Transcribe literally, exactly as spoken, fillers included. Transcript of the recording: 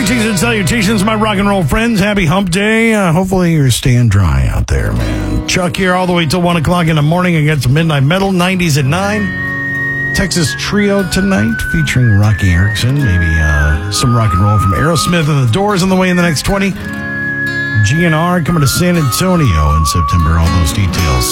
Greetings and salutations, my rock and roll friends. Happy hump day. Uh, hopefully you're staying dry out there, man. Chuck here all the way till one o'clock in the morning against Midnight Metal, nineties at nine. Texas Trio tonight featuring Rocky Erickson. Maybe uh, some rock and roll from Aerosmith and the Doors on the way in the next twenty. G N R coming to San Antonio in September. All those details